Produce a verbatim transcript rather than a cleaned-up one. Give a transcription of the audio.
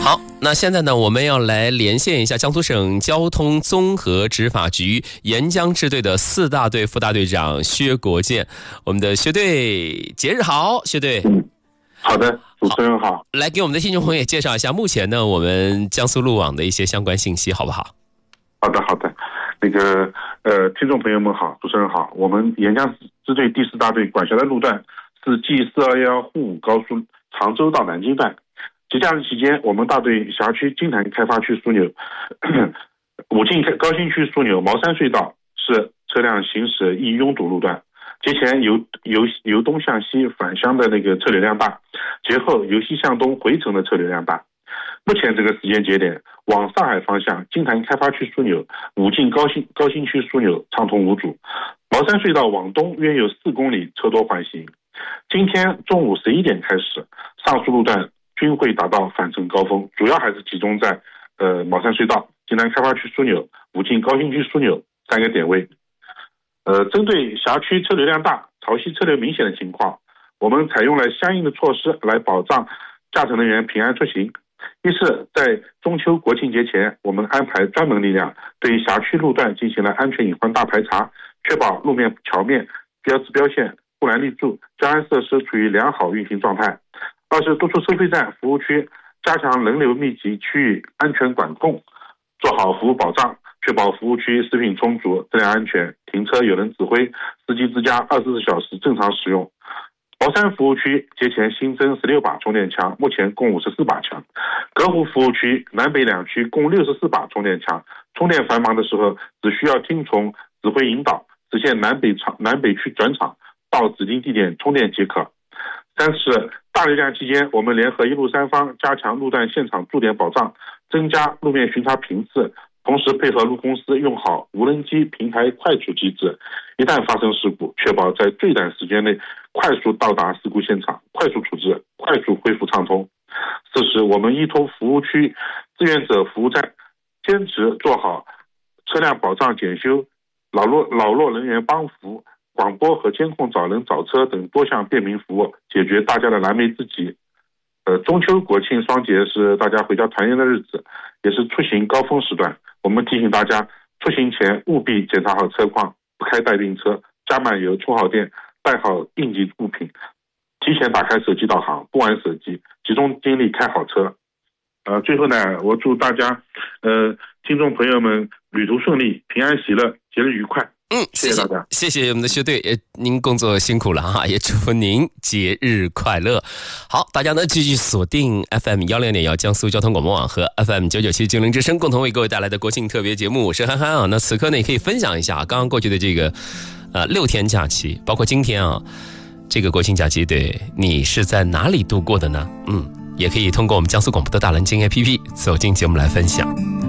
好，那现在呢，我们要来连线一下江苏省交通综合执法局沿江支队的四大队副大队长薛国建。我们的薛队，节日好，薛队。 嗯，好的，主持人好。 来给我们的听众朋友也介绍一下目前呢我们江苏路网的一些相关信息，好不好？ 好的，好的。那个呃，听众朋友们好，主持人好。我们沿江支队第四大队管辖的路段是 G 四二一沪武高速常州到南京段。节假日期间，我们大队辖区金坛开发区枢纽、武进高新区枢纽茅山隧道是车辆行驶易拥堵路段。节前由由由东向西返乡的那个车流量大，节后由西向东回程的车流量大。目前这个时间节点，往上海方向金坛开发区枢纽、武进高新高新区枢纽畅通无阻，茅山隧道往东约有四公里车多缓行。今天中午十一点开始，上述路段均会达到返程高峰，主要还是集中在呃茅山隧道、金坛开发区枢纽、武进高新区枢纽三个点位。呃，针对辖区车流量大、潮汐车流明显的情况，我们采用了相应的措施来保障驾乘人员平安出行。一是在中秋国庆节前，我们安排专门力量对辖区路段进行了安全隐患大排查，确保路面桥面、标志标线、护栏立柱、交安设施处于良好运行状态。二是督促收费站服务区加强人流密集区域安全管控，做好服务保障，确保服务区食品充足、质量安全，停车有人指挥，司机之家二十四小时正常使用。茅山服务区节前新增十六把充电枪，目前共五十四把枪。隔湖服务区南北两区共六十四把充电枪，充电繁忙的时候只需要听从指挥引导，实现南北场南北区转场到指定地点充电即可。三是大流量期间，我们联合一路三方加强路段现场驻点保障，增加路面巡查频次，同时配合路公司用好无人机平台快处机制，一旦发生事故，确保在最短时间内快速到达事故现场，快速处置，快速恢复畅通。四是我们依托服务区志愿者服务站，坚持做好车辆保障检修、老弱老弱人员帮扶、广播和监控找人找车等多项便民服务，解决大家的燃眉之急。呃，中秋国庆双节是大家回家团圆的日子，也是出行高峰时段。我们提醒大家，出行前务必检查好车况，不开带病车，加满油，充好电，带好应急物品，提前打开手机导航，不玩手机，集中精力开好车。呃，最后呢，我祝大家，呃，听众朋友们旅途顺利，平安喜乐，节日愉快。 嗯， 谢谢大家， 谢谢我们的薛队，也您工作辛苦了哈，也祝福您节日快乐。好，大家呢继续锁定 F M 一零点一江苏交通广播网和 F M 九九七精灵之声，共同为各位带来的国庆特别节目，我是憨憨啊。那此刻呢，也可以分享一下刚刚过去的这个呃六天假期，包括今天啊这个国庆假期，对你是在哪里度过的呢？嗯，也可以通过我们江苏广播的大蓝鲸 A P P 走进节目来分享。